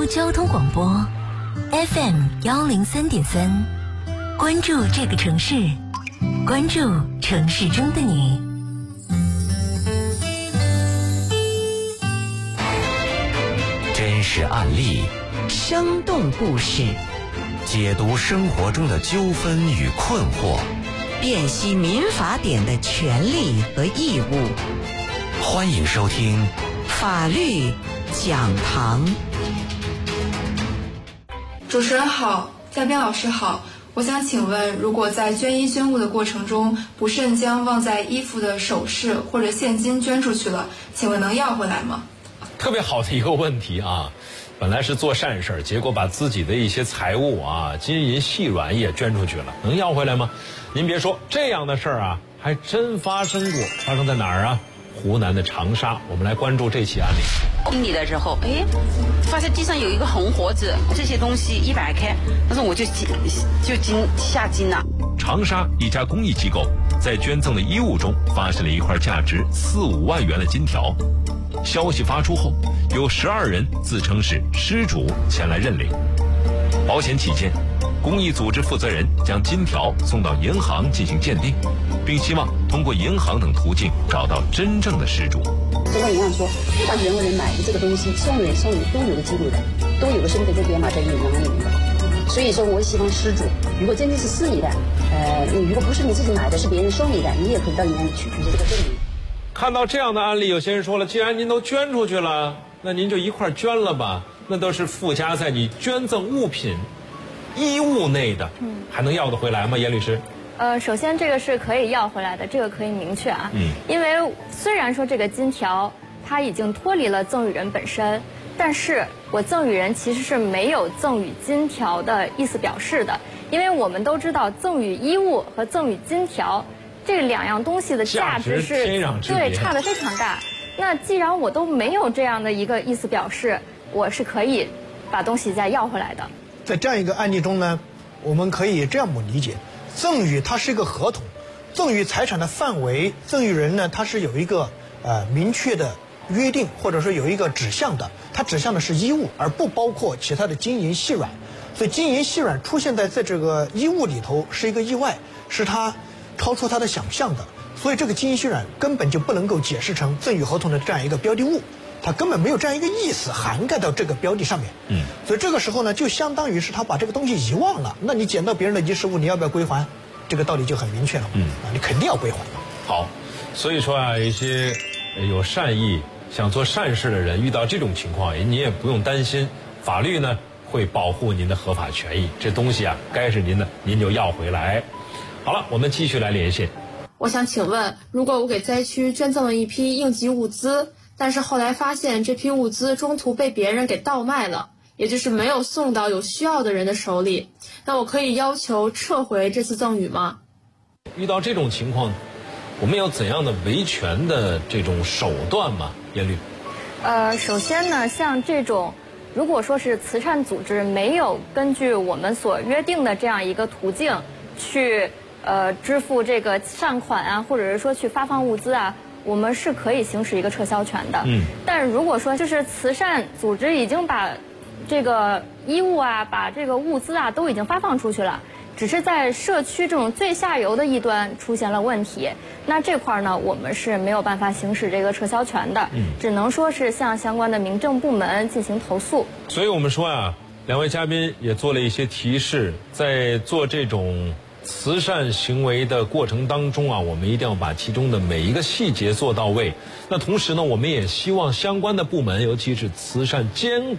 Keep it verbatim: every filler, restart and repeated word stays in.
州交通广播 F M 幺零三点三，关注这个城市，关注城市中的你。 真实案例， 生动故事， 解读生活中的纠纷与困惑， 辨析民法典的权利和义务。 欢迎收听法律讲堂。 主持人好，嘉宾老师好，我想请问，如果在捐衣捐物的过程中不慎将忘在衣服的首饰或者现金捐出去了，请问能要回来吗？ 特别好的一个问题啊，本来是做善事，结果把自己的一些财物啊，金银细软也捐出去了，能要回来吗？您别说，这样的事儿啊，还真发生过，发生在哪儿啊？湖南的长沙。我们来关注这起案例。 清理了之后，哎，发现地上有一个红盒子，这些东西一摆开，但是我就惊就惊吓惊了。 长沙一家公益机构在捐赠的衣物中发现了一块价值四五万元的金条。消息发出后，有十二人自称是失主前来认领。保险起见，公益组织负责人将金条送到银行进行鉴定，并希望通过银行等途径找到真正的失主。 中国银行说，不管任何人买的这个东西，送人送礼都有个记录的，都有个身份证编码在银行里面的。所以说，我希望失主，如果真的是是你的，呃，你如果不是你自己买的，是别人送你的，你也可以到银行里取出这个证明。 看到这样的案例，有些人说了，既然您都捐出去了，那您就一块捐了吧，那都是附加在你捐赠物品衣物内的，嗯，还能要得回来吗？严律师？ 呃，首先这个是可以要回来的，这个可以明确啊。 嗯， 因为虽然说这个金条它已经脱离了赠与人本身，但是我赠与人其实是没有赠与金条的意思表示的，因为我们都知道赠与衣物和赠与金条这两样东西的价值是天壤之别， 对，差得非常大。那既然我都没有这样的一个意思表示，我是可以把东西再要回来的。 在这样一个案例中呢，我们可以这样理解，赠与它是一个合同，赠与财产的范围，赠与人呢，他是有一个呃明确的约定，或者说有一个指向的，它指向的是衣物，而不包括其他的金银细软。所以金银细软出现在在这个衣物里头是一个意外，是它超出他的想象的，所以这个金银细软根本就不能够解释成赠与合同的这样一个标的物，它根本没有这样一个意思涵盖到这个标的上面。 嗯， 所以这个时候呢，就相当于是他把这个东西遗忘了。那你捡到别人的遗失物，你要不要归还？这个道理就很明确了。 嗯， 啊，你肯定要归还。 好，所以说啊，一些有善意想做善事的人遇到这种情况，你也不用担心，法律呢会保护您的合法权益。这东西啊，该是您的，您就要回来。好了，我们继续来连线。 我想请问，如果我给灾区捐赠了一批应急物资，但是后来发现这批物资中途被别人给倒卖了，也就是没有送到有需要的人的手里，那我可以要求撤回这次赠与吗？ 遇到这种情况，我们有怎样的维权的这种手段吗？严律？ 呃，首先呢，像这种如果说是慈善组织没有根据我们所约定的这样一个途径去呃支付这个善款啊，或者是说去发放物资啊，我们是可以行使一个撤销权的。 嗯。 但如果说就是慈善组织已经把这个衣物啊，把这个物资啊都已经发放出去了，只是在社区这种最下游的一端出现了问题，那这块呢，我们是没有办法行使这个撤销权的， 嗯， 只能说是向相关的民政部门进行投诉。 所以我们说啊，两位嘉宾也做了一些提示，在做这种慈善行为的过程当中啊，我们一定要把其中的每一个细节做到位。那同时呢，我们也希望相关的部门，尤其是慈善监